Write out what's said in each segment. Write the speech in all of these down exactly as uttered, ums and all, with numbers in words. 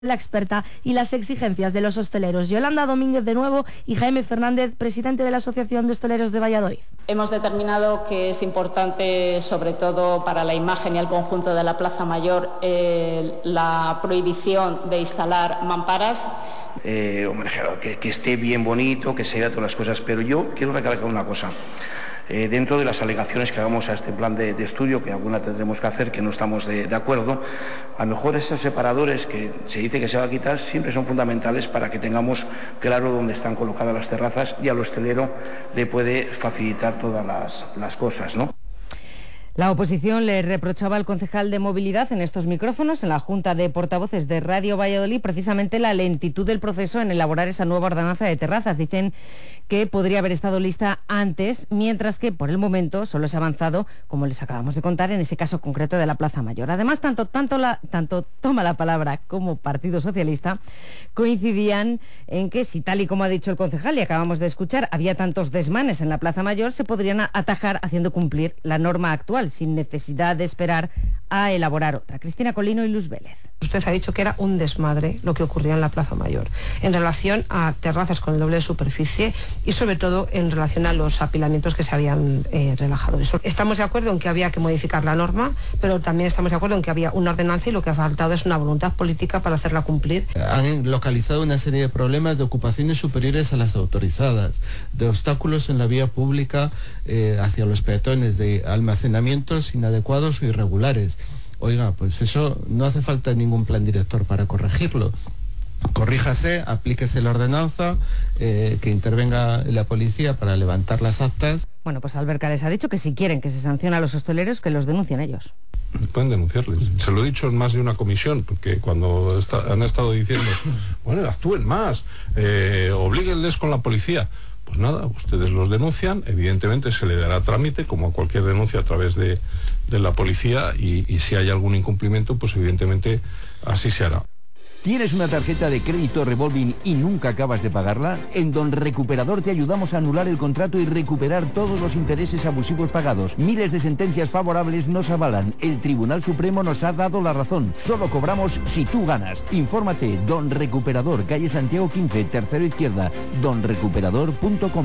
la experta y las exigencias de los hosteleros. Yolanda Domínguez de nuevo y Jaime Fernández, presidente de la Asociación de Hosteleros de Valladolid. Hemos determinado que es importante, sobre todo para la imagen y el conjunto de la Plaza Mayor, eh, la prohibición de instalar mamparas. Eh, hombre, que, que esté bien bonito, que se vea todas las cosas, pero yo quiero recalcar una cosa. Eh, dentro de las alegaciones que hagamos a este plan de, de estudio, que alguna tendremos que hacer, que no estamos de, de acuerdo, a lo mejor esos separadores que se dice que se va a quitar siempre son fundamentales para que tengamos claro dónde están colocadas las terrazas y al hostelero le puede facilitar todas las, las cosas, ¿no? La oposición le reprochaba al concejal de Movilidad en estos micrófonos, en la Junta de Portavoces de Radio Valladolid, precisamente la lentitud del proceso en elaborar esa nueva ordenanza de terrazas. Dicen que podría haber estado lista antes, mientras que por el momento solo se ha avanzado, como les acabamos de contar, en ese caso concreto de la Plaza Mayor. Además, tanto, tanto, la, tanto Toma la Palabra como Partido Socialista coincidían en que si, tal y como ha dicho el concejal y acabamos de escuchar, había tantos desmanes en la Plaza Mayor, se podrían atajar haciendo cumplir la norma actual, sin necesidad de esperar a elaborar otra. Cristina Colino y Luz Vélez. Usted ha dicho que era un desmadre lo que ocurría en la Plaza Mayor, en relación a terrazas con el doble de superficie y sobre todo en relación a los apilamientos que se habían eh, relajado. Eso. Estamos de acuerdo en que había que modificar la norma, pero también estamos de acuerdo en que había una ordenanza y lo que ha faltado es una voluntad política para hacerla cumplir. Han localizado una serie de problemas de ocupaciones superiores a las autorizadas, de obstáculos en la vía pública eh, hacia los peatones, de almacenamientos inadecuados o irregulares. Oiga, pues eso no hace falta ningún plan director para corregirlo. Corríjase, aplíquese la ordenanza, eh, que intervenga la policía para levantar las actas. Bueno, pues Albert Cales ha dicho que si quieren que se sancione a los hosteleros, que los denuncien ellos. Pueden denunciarles. Se lo he dicho en más de una comisión, porque cuando está, han estado diciendo, bueno, actúen más, eh, oblíguenles con la policía. Pues nada, ustedes los denuncian, evidentemente se le dará trámite, como a cualquier denuncia a través de, de la policía, y, y si hay algún incumplimiento, pues evidentemente así se hará. ¿Tienes una tarjeta de crédito revolving y nunca acabas de pagarla? En Don Recuperador te ayudamos a anular el contrato y recuperar todos los intereses abusivos pagados. Miles de sentencias favorables nos avalan. El Tribunal Supremo nos ha dado la razón. Solo cobramos si tú ganas. Infórmate. Don Recuperador, calle Santiago quince, tercero izquierda. don recuperador punto com.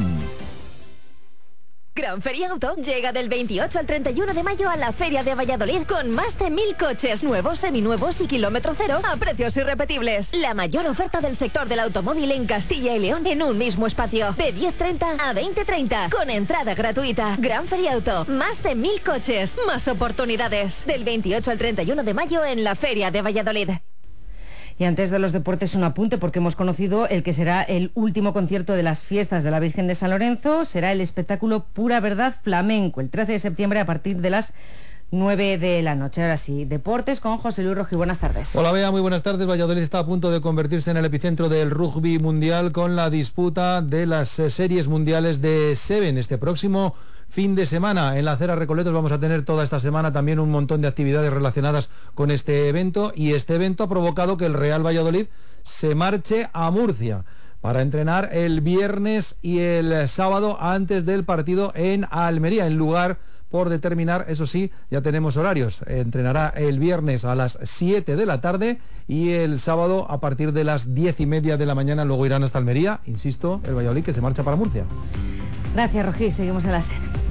Gran Feria Auto llega del veintiocho al treinta y uno de mayo a la Feria de Valladolid con más de mil coches nuevos, seminuevos y kilómetro cero a precios irrepetibles. La mayor oferta del sector del automóvil en Castilla y León en un mismo espacio. De diez treinta a veinte treinta con entrada gratuita. Gran Feria Auto, más de mil coches, más oportunidades. Del veintiocho al treinta y uno de mayo en la Feria de Valladolid. Y antes de los deportes, un apunte, porque hemos conocido el que será el último concierto de las fiestas de la Virgen de San Lorenzo. Será el espectáculo Pura Verdad Flamenco, el trece de septiembre a partir de las nueve de la noche. Ahora sí, deportes con José Luis Roji. Buenas tardes. Hola Bea, muy buenas tardes. Valladolid está a punto de convertirse en el epicentro del rugby mundial con la disputa de las eh, series mundiales de Seven este próximo fin de semana. En la Acera Recoletos vamos a tener toda esta semana también un montón de actividades relacionadas con este evento, y este evento ha provocado que el Real Valladolid se marche a Murcia para entrenar el viernes y el sábado antes del partido en Almería, en lugar por determinar. Eso sí, ya tenemos horarios. Entrenará el viernes a las siete de la tarde y el sábado a partir de las diez y media de la mañana. Luego irán hasta Almería, insisto, el Valladolid que se marcha para Murcia. Gracias, Rojí. Seguimos en la SER.